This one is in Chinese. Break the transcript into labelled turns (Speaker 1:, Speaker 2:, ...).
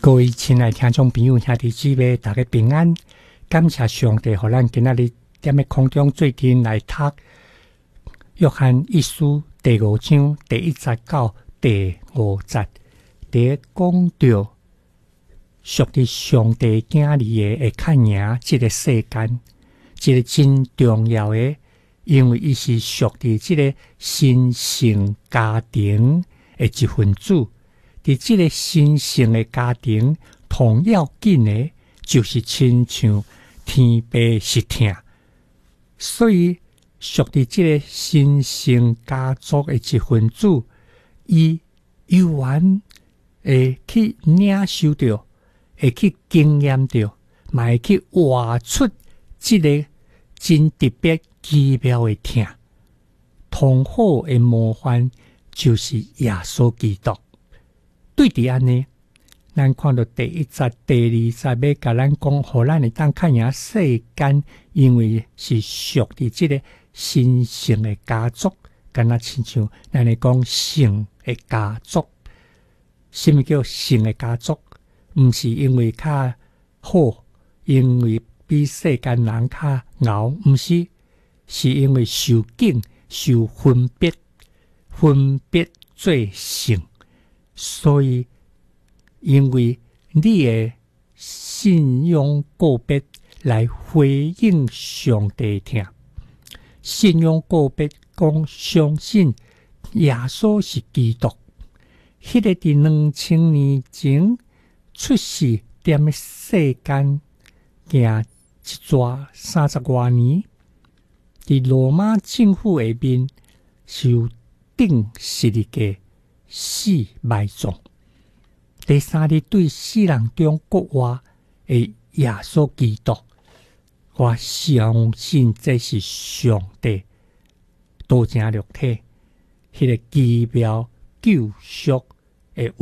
Speaker 1: 各位亲爱听众朋友、兄弟姊妹，大家平安！感谢上帝，互咱今仔日踮咧空中做阵来读约翰一书第5章第1节到第5节，伫讲到属于上帝囝儿的会较赢即个世间，即个真重要的，因为伊是属于即个神圣家庭的一份子。伫即个神圣的家庭，同要紧的，就是亲像天父是疼，所以属于即个神圣家族的一份子，伊有缘会去领受到，会去经验到，嘛会去活出即个真特别奇妙的疼。同好的模范就是耶稣基督。对伫安尼，咱看到第1节、第2节要甲咱讲，互咱会当较赢世间，因为是属于即个神圣的家族，敢若亲像咱咧讲圣的家族。什么叫圣的家族？毋是因为较好，因为比世间人较熬，毋是，是因为受敬、受分别做圣。所以，因为你的信仰告别来回应上帝听，信仰告别讲相信耶稣是基督，迄个伫2000年前出世踮咧世间行一逝30多年，伫罗马政府下面受定十字架死埋葬。第3日对死人中国话的耶稣基督，我相信这是上帝道成肉体，迄个奇妙救赎的